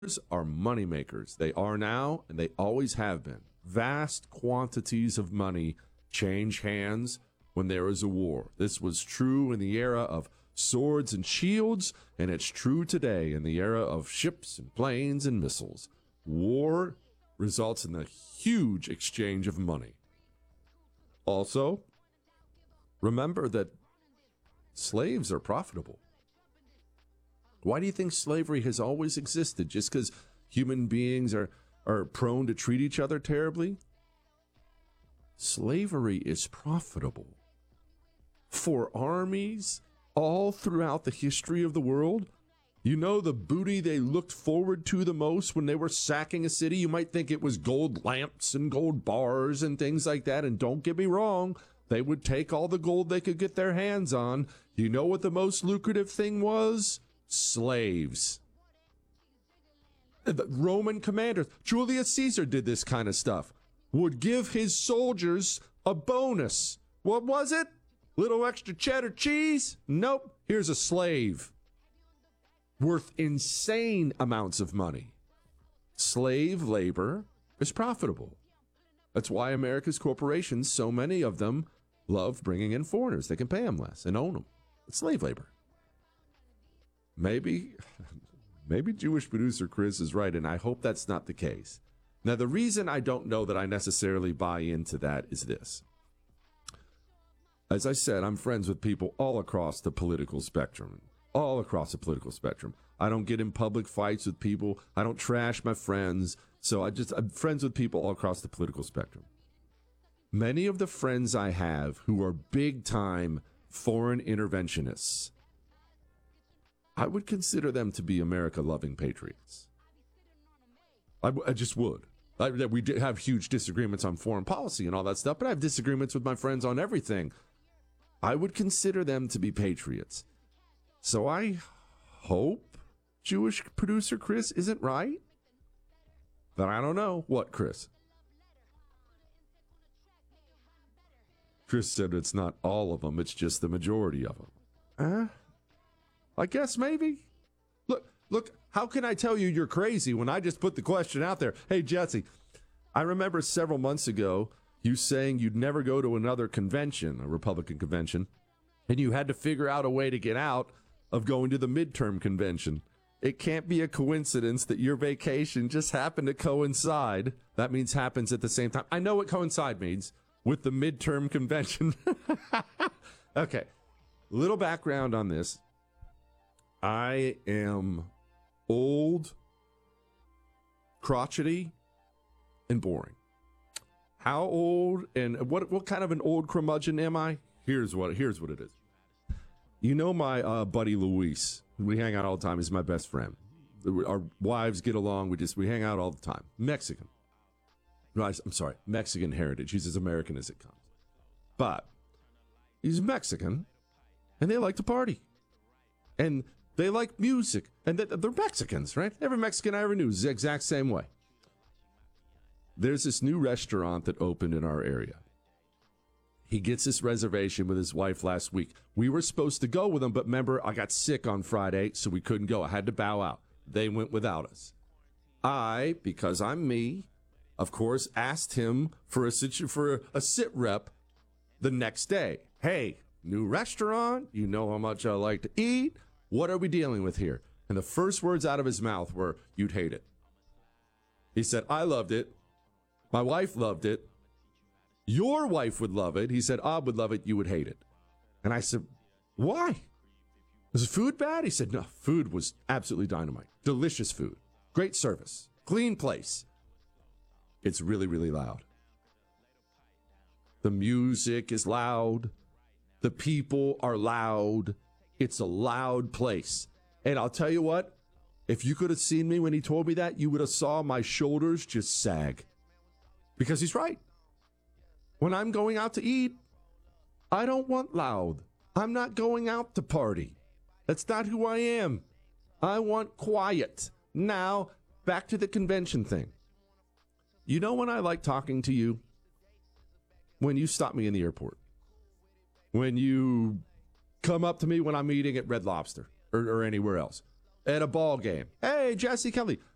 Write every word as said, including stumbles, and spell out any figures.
are moneymakers. They are now, and they always have been. Vast quantities of money change hands when there is a war. This was true in the era of swords and shields, and it's true today in the era of ships and planes and missiles. War results in a huge exchange of money. Also, remember that slaves are profitable. Why do you think slavery has always existed? Just because human beings are, are prone to treat each other terribly? Slavery is profitable. For armies all throughout the history of the world, you know the booty they looked forward to the most when they were sacking a city? You might think it was gold lamps and gold bars and things like that. And don't get me wrong, they would take all the gold they could get their hands on. You know what the most lucrative thing was? Slaves. The Roman commanders, Julius Caesar did this kind of stuff, would give his soldiers a bonus. What was it? Little extra cheddar cheese? Nope. Here's a slave. Worth insane amounts of money. Slave labor is profitable. That's why America's corporations, so many of them, love bringing in foreigners. They can pay them less and own them. It's slave labor. Maybe, maybe Jewish producer Chris is right, and I hope that's not the case. Now, the reason I don't know that I necessarily buy into that is this. As I said, I'm friends with people all across the political spectrum. All across the political spectrum. I don't get in public fights with people. I don't trash my friends. So I just, I'm friends with people all across the political spectrum. Many of the friends I have who are big-time foreign interventionists, I would consider them to be America-loving patriots. I, I just would. I, we have huge disagreements on foreign policy and all that stuff, but I have disagreements with my friends on everything. I would consider them to be patriots. So I hope Jewish producer Chris isn't right. But I don't know. What, Chris? Chris said it's not all of them. It's just the majority of them. Huh? I guess maybe. Look, look, how can I tell you you're crazy when I just put the question out there? Hey, Jesse, I remember several months ago you saying you'd never go to another convention, a Republican convention, and you had to figure out a way to get out of going to the midterm convention. It can't be a coincidence that your vacation just happened to coincide. That means happens at the same time. I know what coincide means with the midterm convention. Okay, little background on this. I am old, crotchety, and boring. How old and what what kind of an old curmudgeon am I? Here's what here's what it is. You know my uh, buddy Luis. We hang out all the time. He's my best friend. Our wives get along. We just we hang out all the time. Mexican. No, I'm sorry, Mexican heritage. He's as American as it comes. But he's Mexican, and they like to party. And they like music. And they're Mexicans, right? Every Mexican I ever knew is the exact same way. There's this new restaurant that opened in our area. He gets this reservation with his wife last week. We were supposed to go with him, but remember, I got sick on Friday, so we couldn't go. I had to bow out. They went without us. I, because I'm me, of course, asked him for a, situ- for a sit rep the next day. Hey, new restaurant. You know how much I like to eat. What are we dealing with here? And the first words out of his mouth were, you'd hate it. He said, I loved it. My wife loved it. Your wife would love it. He said, I would love it. You would hate it. And I said, why? Was the food bad? He said, no, food was absolutely dynamite. Delicious food. Great service. Clean place. It's really, really loud. The music is loud. The people are loud. It's a loud place. And I'll tell you what, if you could have seen me when he told me that, you would have saw my shoulders just sag. Because he's right. When I'm going out to eat, I don't want loud. I'm not going out to party. That's not who I am. I want quiet. Now, back to the convention thing. You know when I like talking to you? When you stop me in the airport. When you come up to me when I'm eating at Red Lobster or, or anywhere else. At a ball game. Hey, Jesse Kelly.